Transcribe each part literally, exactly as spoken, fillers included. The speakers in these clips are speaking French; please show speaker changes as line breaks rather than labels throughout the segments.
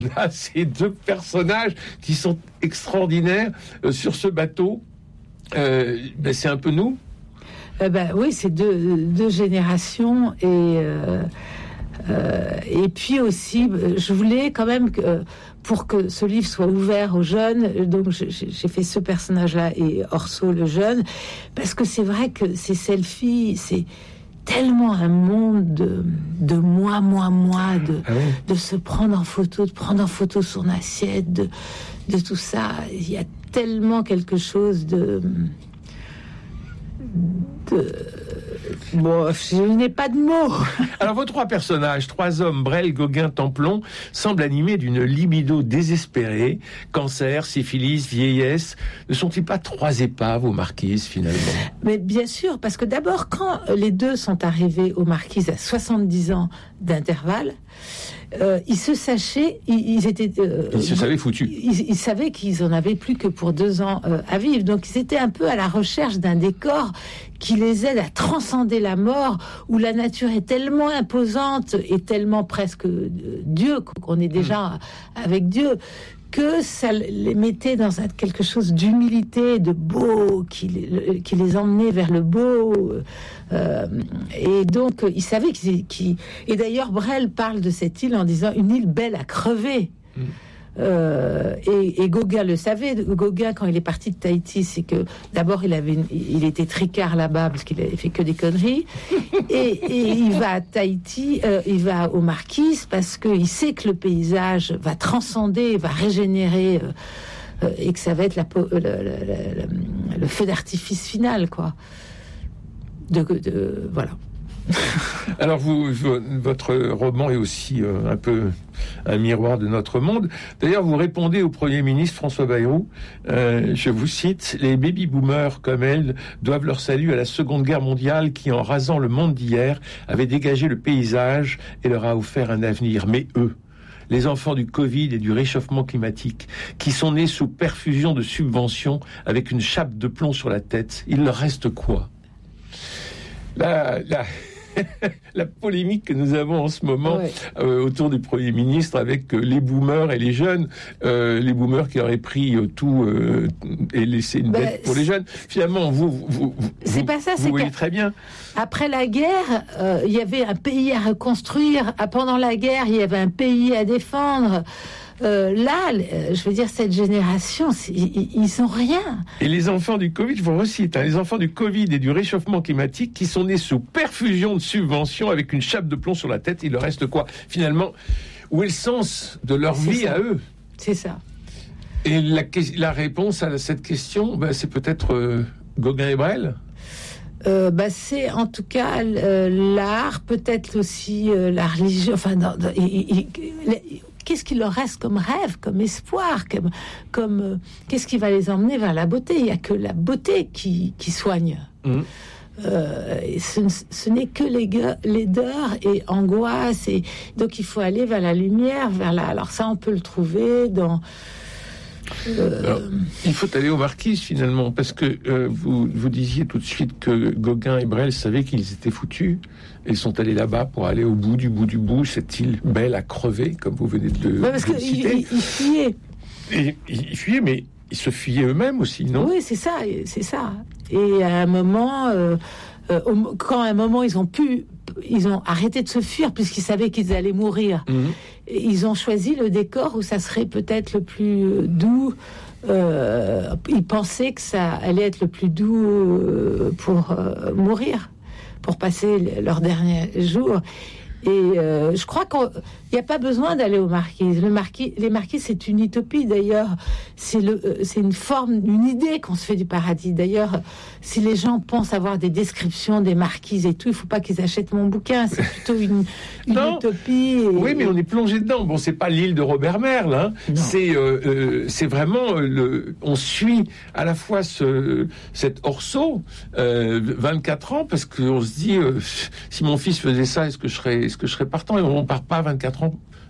a ces deux personnages qui sont extraordinaires euh, sur ce bateau. Euh, ben c'est un peu nous.
Euh, ben oui, c'est deux, deux générations et euh, euh, et puis aussi, je voulais quand même que pour que ce livre soit ouvert aux jeunes, donc j'ai fait ce personnage-là et Orso le jeune, parce que c'est vrai que ces selfies, c'est tellement un monde de, de moi, moi, moi, de, ah oui. de se prendre en photo, de prendre en photo son assiette, de, de tout ça. Il y a tellement quelque chose de... de bon, je n'ai pas de mots.
Alors, vos trois personnages, trois hommes, Brel, Gauguin, Templon, semblent animés d'une libido désespérée. Cancer, syphilis, vieillesse. Ne sont-ils pas trois épaves aux Marquises, finalement?
Mais bien sûr, parce que d'abord, quand les deux sont arrivés aux Marquises à soixante-dix ans d'intervalle, Euh, ils se sachaient, ils, ils étaient,
euh, ils se savaient foutus.
Ils, ils savaient qu'ils en avaient plus que pour deux ans euh, à vivre. Donc ils étaient un peu à la recherche d'un décor qui les aide à transcender la mort, où la nature est tellement imposante et tellement presque euh, Dieu, qu'on est déjà mmh. avec Dieu, que ça les mettait dans un, quelque chose d'humilité, de beau, qui, qui les emmenait vers le beau. Euh, et donc, ils savaient qu'ils... qu'ils... Et d'ailleurs, Brel parle de cette île en disant « une île belle à crever mmh. ». Euh, et, et Gauguin le savait. Gauguin, quand il est parti de Tahiti, c'est que d'abord il avait, une, il était tricard là-bas parce qu'il avait fait que des conneries. et, et il va à Tahiti, euh, il va aux Marquises parce qu'il sait que le paysage va transcender, va régénérer, euh, euh, et que ça va être la, le, le, le, le feu d'artifice final, quoi. De, de voilà.
Alors, vous, votre roman est aussi euh, un peu un miroir de notre monde. D'ailleurs, vous répondez au Premier ministre François Bayrou, euh, je vous cite, « Les baby-boomers comme elle doivent leur salut à la Seconde Guerre mondiale qui, en rasant le monde d'hier, avait dégagé le paysage et leur a offert un avenir. Mais eux, les enfants du Covid et du réchauffement climatique, qui sont nés sous perfusion de subventions avec une chape de plomb sur la tête, il leur reste quoi ?» La... la... la polémique que nous avons en ce moment ouais. euh, autour du Premier ministre avec euh, les boomers et les jeunes, euh, les boomers qui auraient pris euh, tout euh, et laissé une dette bah, pour les jeunes. Finalement, vous, vous, vous,
c'est
vous,
pas ça,
vous
c'est
voyez très bien.
Après la guerre, euh, il y avait un pays à reconstruire. Pendant la guerre, il y avait un pays à défendre. Euh, là, euh, je veux dire, cette génération, ils, ils ont rien.
Et les enfants du Covid, je vous recite, hein, les enfants du Covid et du réchauffement climatique qui sont nés sous perfusion de subventions avec une chape de plomb sur la tête, il leur reste quoi? Finalement, où est le sens de leur c'est vie
ça.
à eux?
C'est ça.
Et la, la réponse à cette question, ben, c'est peut-être euh, Gauguin et Brel?
Euh, bah, c'est en tout cas euh, l'art, peut-être aussi euh, la religion, enfin, dans, dans, il, il, il, qu'est-ce qu'il leur reste comme rêve, comme espoir, comme, comme euh, qu'est-ce qui va les emmener vers la beauté? Il n'y a que la beauté qui, qui soigne. Mmh. Euh, ce, ce n'est que laideur et angoisse, et donc il faut aller vers la lumière, vers la. Alors ça, on peut le trouver dans. Euh...
Alors, il faut aller aux Marquises finalement, parce que euh, vous, vous disiez tout de suite que Gauguin et Brel savaient qu'ils étaient foutus et sont allés là-bas pour aller au bout du bout du bout, cette île belle à crever, comme vous venez de,
ouais, parce
de
que
le citer.
Ils il fuyaient.
Et, ils fuyaient, mais ils se fuyaient eux-mêmes aussi, non?
Oui, c'est ça, c'est ça. Et à un moment, euh, euh, quand à un moment ils ont pu, ils ont arrêté de se fuir puisqu'ils savaient qu'ils allaient mourir. Mmh. Ils ont choisi le décor où ça serait peut-être le plus doux. Euh, ils pensaient que ça allait être le plus doux pour euh, mourir, pour passer leurs derniers jours. Et euh, je crois qu'il n'y a pas besoin d'aller aux Marquises. Le marquis, les Marquises, c'est une utopie d'ailleurs. C'est, le, euh, c'est une forme, une idée qu'on se fait du paradis. D'ailleurs, si les gens pensent avoir des descriptions des Marquises et tout, il ne faut pas qu'ils achètent mon bouquin. C'est plutôt une, une utopie. Et...
Oui, mais on est plongé dedans. Bon, c'est pas l'île de Robert Merle. Hein. C'est, euh, euh, c'est vraiment le. On suit à la fois ce, cet Orso, euh, vingt-quatre ans, parce qu'on se dit, euh, si mon fils faisait ça, est-ce que je serais Est-ce que je serais partant? Et on ne part pas vingt-quatre ans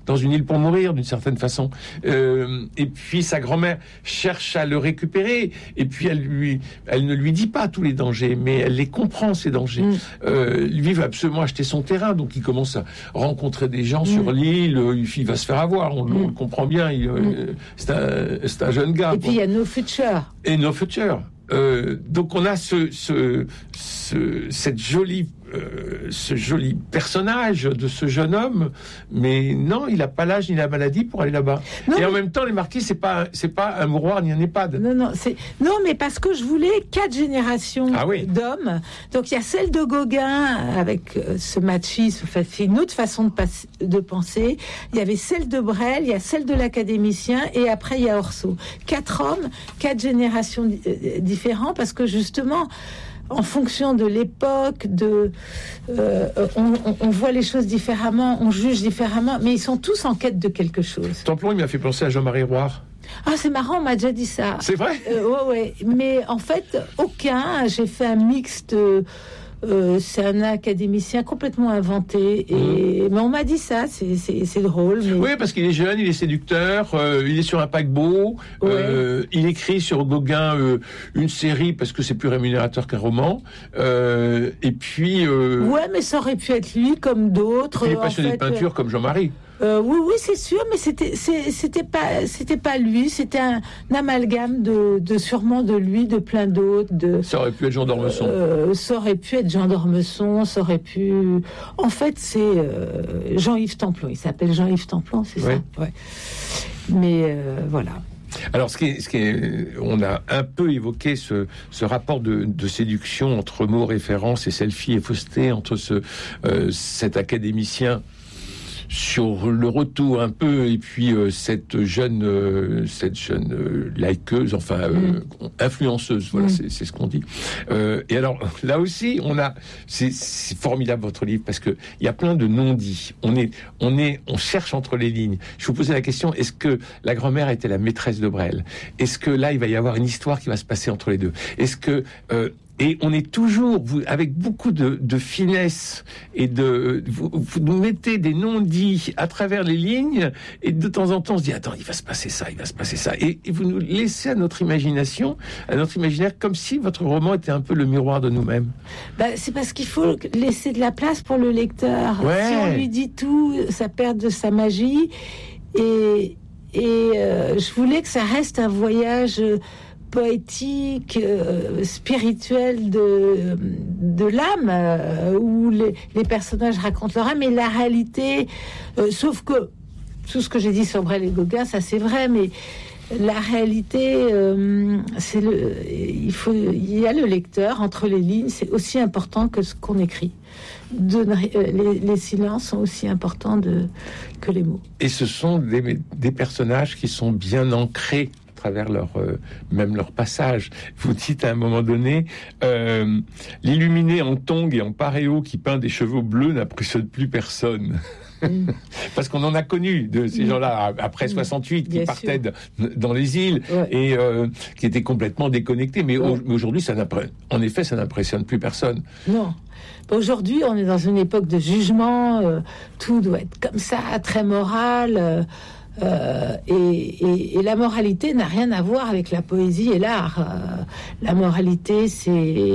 dans une île pour mourir, d'une certaine façon. Euh, et puis sa grand-mère cherche à le récupérer, et puis elle lui, elle ne lui dit pas tous les dangers, mais elle les comprend, ces dangers. Mmh. Euh, lui va absolument acheter son terrain, donc il commence à rencontrer des gens mmh. sur l'île, il va se faire avoir, on, mmh. on le comprend bien, il, mmh. c'est, un, c'est un jeune gars.
Et puis il y a No Future.
Et No Future. Euh, donc on a ce, ce, ce cette jolie Euh, ce joli personnage de ce jeune homme, mais non, il n'a pas l'âge ni la maladie pour aller là-bas. Non, et en même temps, les marquis, c'est pas, c'est pas un mouroir ni un EHPAD.
Non, non, c'est non, mais parce que je voulais quatre générations
ah oui.
d'hommes. Donc il y a celle de Gauguin avec euh, ce machisme, enfin, c'est une autre façon de, pas- de penser. Il y avait celle de Brel, il y a celle de l'académicien, et après il y a Orso. Quatre hommes, quatre générations di- euh, différentes, parce que justement, en fonction de l'époque, de, euh, on, on, on voit les choses différemment, on juge différemment, mais ils sont tous en quête de quelque chose.
Templon, il m'a fait penser à Jean-Marie Roire.
Ah, c'est marrant, on m'a déjà dit ça.
C'est vrai ?
euh, Ouais, ouais. Mais en fait, aucun. J'ai fait un mix de... Euh, c'est un académicien complètement inventé, et... mmh. mais on m'a dit ça, c'est, c'est, c'est drôle. Mais...
Oui, parce qu'il est jeune, il est séducteur, euh, il est sur un paquebot, ouais. euh, il écrit sur Gauguin euh, une série parce que c'est plus rémunérateur qu'un roman, euh, et puis... Euh...
Ouais, mais ça aurait pu être lui comme d'autres.
Il est passionné
en fait,
de peinture euh... comme Jean-Marie.
Euh, oui, oui, c'est sûr, mais c'était, c'est, c'était pas, c'était pas lui, c'était un, un amalgame de, de sûrement de lui, de plein d'autres. De,
ça aurait pu être Jean d'Ormesson.
Euh, ça aurait pu être Jean d'Ormesson, ça aurait pu. En fait, c'est euh, Jean-Yves Templon. Il s'appelle Jean-Yves Templon, c'est
ouais.
ça. Ouais. Mais euh, voilà.
Alors, ce qui est, ce qui est, on a un peu évoqué ce, ce rapport de, de séduction entre mots, références et selfie et fausseté, entre ce, euh, cet académicien sur le retour un peu, et puis euh, cette jeune, euh, cette jeune euh, likeuse, enfin euh, mm. influenceuse, voilà, mm. c'est, c'est ce qu'on dit. Euh, et alors là aussi, on a, c'est, c'est formidable votre livre parce que il y a plein de non-dits. On est, on est, on cherche entre les lignes. Je vous posais la question: est-ce que la grand-mère était la maîtresse de Brel ? Est-ce que là, il va y avoir une histoire qui va se passer entre les deux ? Est-ce que euh, Et on est toujours, vous, avec beaucoup de, de finesse et de, vous, vous nous mettez des non-dits à travers les lignes, et de temps en temps on se dit attends, il va se passer ça, il va se passer ça, et, et vous nous laissez à notre imagination, à notre imaginaire, comme si votre roman était un peu le miroir de nous-mêmes.
Bah, c'est parce qu'il faut laisser de la place pour le lecteur.
Ouais.
Si on lui dit tout, ça perd de sa magie. Et, et euh, je voulais que ça reste un voyage poétique, euh, spirituel de, de l'âme, euh, où les, les personnages racontent leur âme, mais la réalité, euh, sauf que tout ce que j'ai dit sur Brel et Gauguin, ça c'est vrai, mais la réalité, euh, c'est le, il faut, il y a le lecteur entre les lignes, c'est aussi important que ce qu'on écrit. De, euh, les, les silences sont aussi importants de, que les mots.
Et ce sont des, des personnages qui sont bien ancrés à travers leur, euh, même leur passage. Vous dites à un moment donné, euh, l'illuminé en tongs et en paréo qui peint des chevaux bleus n'impressionne plus personne. Mm. Parce qu'on en a connu de ces mm. gens-là après soixante-huit qui Bien partaient de, dans les îles ouais. et euh, qui étaient complètement déconnectés. Mais ouais. au, aujourd'hui, ça en effet, ça n'impressionne plus personne.
Non. Aujourd'hui, on est dans une époque de jugement. Euh, tout doit être comme ça, très moral. Euh, Euh, et, et, et la moralité n'a rien à voir avec la poésie et l'art. Euh, la moralité, c'est...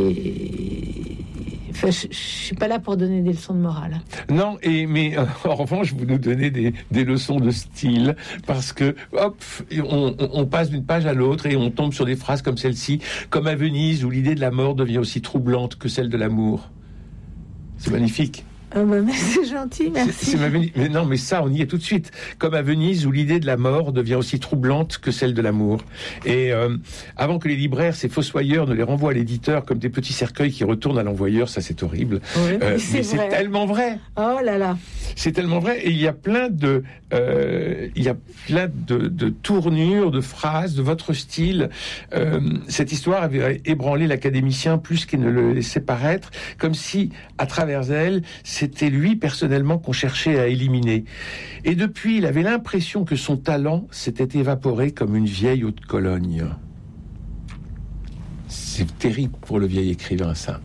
Enfin, je, je suis pas là pour donner des leçons de morale.
Non, et mais euh, en revanche, vous nous donnez des, des leçons de style, parce que hop, on, on passe d'une page à l'autre et on tombe sur des phrases comme celle-ci, comme à Venise, où l'idée de la mort devient aussi troublante que celle de l'amour. C'est magnifique.
Oh bah, mais c'est gentil, merci.
C'est, c'est ma... Mais non, mais ça, on y est tout de suite. Comme à Venise, où l'idée de la mort devient aussi troublante que celle de l'amour. Et euh, avant que les libraires, ces fossoyeurs, ne les renvoient à l'éditeur comme des petits cercueils qui retournent à l'envoyeur, ça c'est horrible.
Oui,
euh,
c'est
mais
vrai.
c'est tellement vrai.
Oh là là.
C'est tellement vrai. Et il y a plein de, euh, il y a plein de, de tournures, de phrases de votre style. Euh, cette histoire avait ébranlé l'académicien plus qu'il ne le laissait paraître, comme si, à travers elle, c'était lui personnellement qu'on cherchait à éliminer. Et depuis, il avait l'impression que son talent s'était évaporé comme une vieille eau de Cologne. C'est terrible pour le vieil écrivain, ça.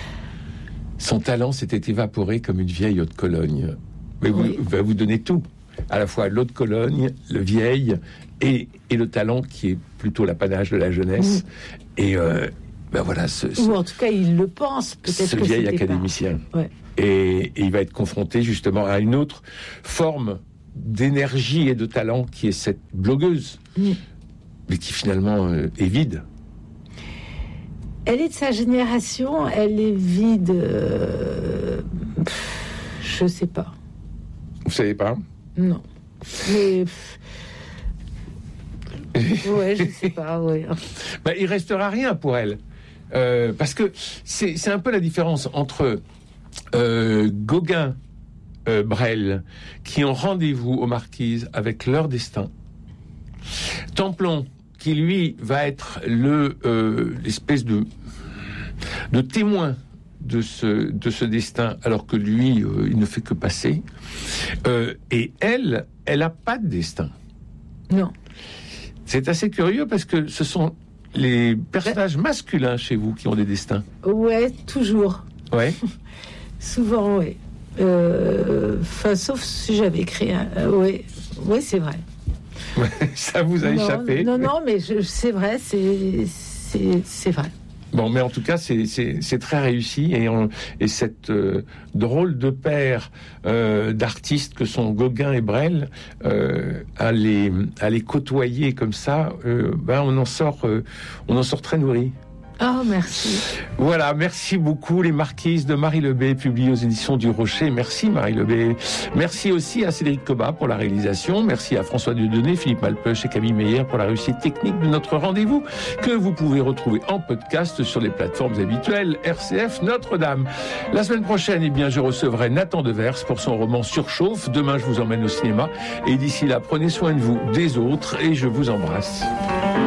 Son talent s'était évaporé comme une vieille eau de Cologne. Mais oui. vous, va vous donner tout. à la fois l'eau de Cologne, le vieil et, et le talent qui est plutôt l'apanage de la jeunesse. Mmh. Et euh, ben voilà, ce, ce,
ou en tout cas il le pense peut-être.
Ce
que
vieil académicien.
Ouais.
Et, et il va être confronté justement à une autre forme d'énergie et de talent qui est cette blogueuse, mmh. mais qui finalement euh, est vide.
Elle est de sa génération, elle est vide. Euh, je sais pas.
Vous savez pas?
Non. Mais. Ouais, je sais pas, ouais.
Ben, il restera rien pour elle. Euh, parce que c'est, c'est un peu la différence entre euh, Gauguin, euh, Brel, qui ont rendez-vous aux Marquises avec leur destin. Templon, qui lui va être le euh, l'espèce de de témoin de ce de ce destin, alors que lui euh, il ne fait que passer. Euh, et elle, elle a pas de destin.
Non.
C'est assez curieux parce que ce sont les personnages masculins chez vous qui ont des destins.
Ouais, toujours.
Ouais.
Souvent, ouais. Euh, enfin, sauf si j'avais écrit un. Euh, ouais, ouais, c'est vrai.
Ça vous a
non,
échappé.
Non, non, mais je, c'est vrai, c'est, c'est, c'est vrai.
Bon, mais en tout cas, c'est, c'est, c'est très réussi. Et, on, et cette euh, drôle de paire euh, d'artistes que sont Gauguin et Brel, euh, à, les, à les côtoyer comme ça, euh, ben on en sort, euh, on en sort très nourri.
Oh, merci.
Voilà, merci beaucoup. Les Marquises de Marie Lebet, publiées aux éditions du Rocher. Merci Marie Lebet. Merci aussi à Cédric Cobat pour la réalisation. Merci à François Dieudonné, Philippe Malpeuch et Camille Meyer pour la réussite technique de notre rendez-vous, que vous pouvez retrouver en podcast sur les plateformes habituelles R C F Notre-Dame. La semaine prochaine, eh bien, je recevrai Nathan Devers pour son roman Surchauffe. Demain, je vous emmène au cinéma. Et d'ici là, prenez soin de vous, des autres, et je vous embrasse.